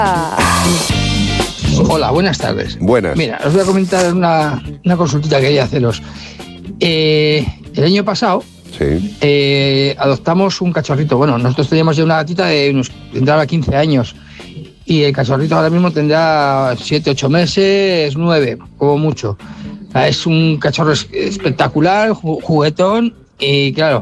Hola, buenas tardes. Buenas. Mira, os voy a comentar una consultita que quería haceros. El año pasado adoptamos un cachorrito. Bueno, nosotros teníamos ya una gatita tendrá 15 años. Y el cachorrito ahora mismo tendrá 7, 8 meses, 9, como mucho. Es un cachorro espectacular, juguetón. Y claro,